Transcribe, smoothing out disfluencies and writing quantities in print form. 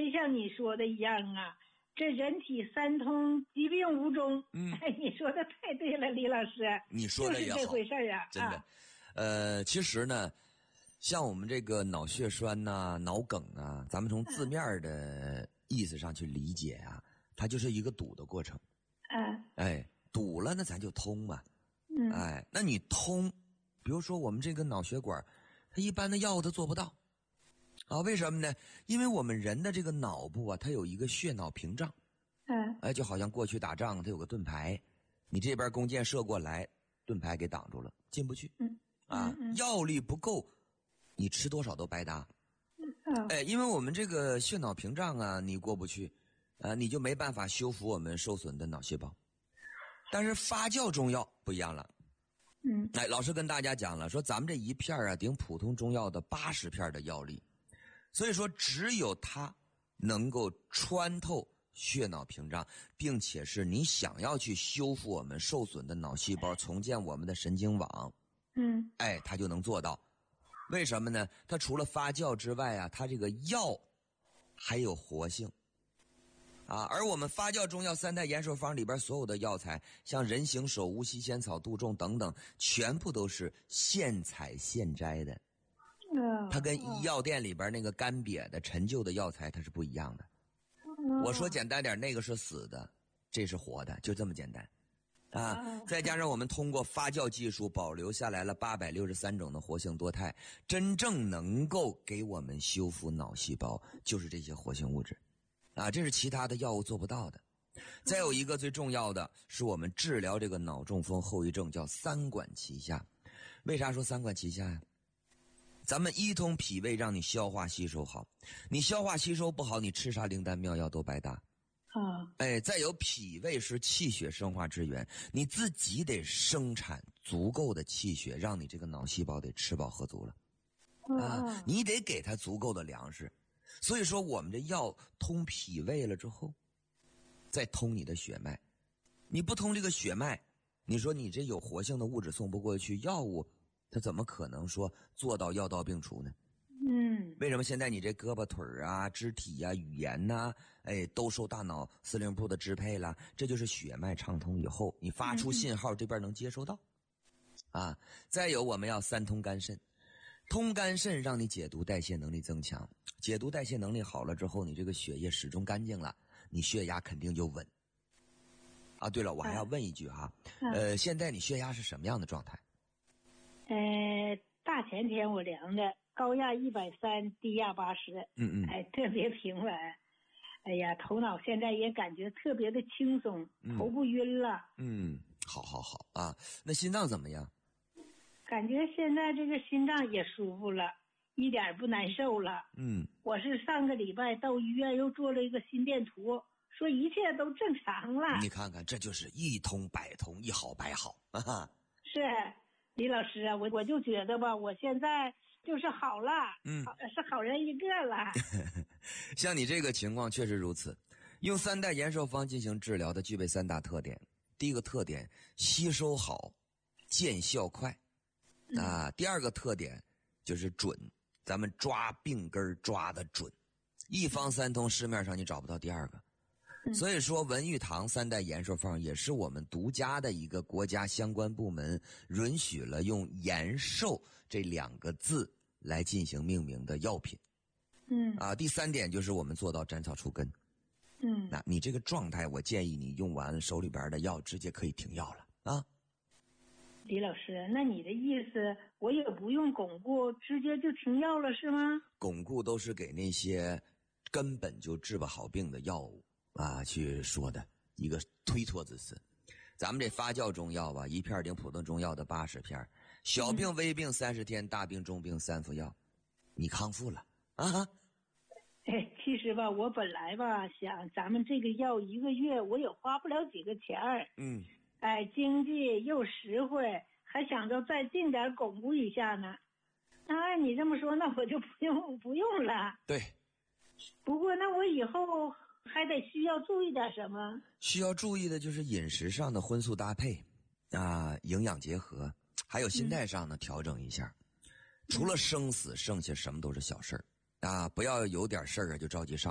非像你说的一样啊，这人体三通，疾病无终。你说的太对了，李老师。 你说的也好， 就是这回事啊， 真的。其实呢，像我们这个脑血栓呐、脑梗啊，咱们从字面的意思上去理解啊，它就是一个堵的过程。堵了那咱就通嘛。那你通，比如说我们这个脑血管，它一般的药它做不到啊，为什么呢？因为我们人的这个脑部啊，它有一个血脑屏障。就好像过去打仗它有个盾牌，你这边弓箭射过来，盾牌给挡住了，进不去。药力不够，你吃多少都白搭。因为我们这个血脑屏障啊，你过不去，你就没办法修复我们受损的脑细胞。但是发酵中药不一样了。老师跟大家讲了，说咱们这一片啊顶普通中药的80片的药力，所以说只有它能够穿透血脑屏障，并且是你想要去修复我们受损的脑细胞，重建我们的神经网，它就能做到。为什么呢？它除了发酵之外啊，它这个药还有活性而我们发酵中药三代延寿方里边所有的药材，像人形手、无锡仙草、杜仲等等，全部都是现采现摘的。它跟医药店里边那个干瘪的陈旧的药材它是不一样的。我说简单点，那个是死的，这是活的，就这么简单再加上我们通过发酵技术保留下来了863种的活性多肽，真正能够给我们修复脑细胞就是这些活性物质这是其他的药物做不到的。再有一个最重要的是我们治疗这个脑中风后遗症叫三管齐下。为啥说三管齐下呀？咱们一通脾胃让你消化吸收好，你消化吸收不好，你吃啥灵丹妙药都白搭。再有脾胃是气血生化之源，你自己得生产足够的气血，让你这个脑细胞得吃饱喝足了你得给它足够的粮食。所以说我们这药通脾胃了之后，再通你的血脉。你不通这个血脉，你说你这有活性的物质送不过去，药物它怎么可能说做到药到病除呢？为什么现在你这胳膊腿啊、肢体啊、语言呐都受大脑司令部的支配了？这就是血脉畅通以后，你发出信号，这边能接收到再有我们要三通肝肾，通肝肾让你解毒代谢能力增强，解毒代谢能力好了之后，你这个血液始终干净了，你血压肯定就稳对了，我还要问一句现在你血压是什么样的状态？ 大前天我量的，高压130，低压80，特别平稳。哎呀，头脑现在也感觉特别的轻松，头不晕了。 好那心脏怎么样？ 感觉现在这个心脏也舒服了，一点不难受了。我是上个礼拜到医院又做了一个心电图，说一切都正常了。 你看看，这就是一通百通，一好百好是李老师啊，我就觉得吧，我现在就是好了，是好人一个了。 像你这个情况确实如此，用三代延寿方进行治疗的具备3大特点。第一个特点，吸收好，见效快第二个特点就是准，咱们抓病根抓得准，一方三通，市面上你找不到第二个。所以说文玉堂三代延寿方也是我们独家的一个国家相关部门允许了用延寿这2个字来进行命名的药品。第3点就是我们做到斩草除根。那你这个状态，我建议你用完手里边的药直接可以停药了李老师，那你的意思我也不用巩固，直接就停药了是吗？ 巩固都是给那些根本就治不好病的药物去说的一个推脱之词。咱们这发酵中药一片顶普通中药的80片，小病微病30天，大病中病3副药，你康复了其实吧，我本来吧想咱们这个药1个月我也花不了几个钱经济又实惠，还想着再定点巩固一下呢。按你这么说，那我就不用了。 对。 不过那我以后还得需要注意点什么？ 需要注意的就是饮食上的荤素搭配营养结合，还有心态上呢调整一下。除了生死，剩下什么都是小事儿不要有点事儿就着急上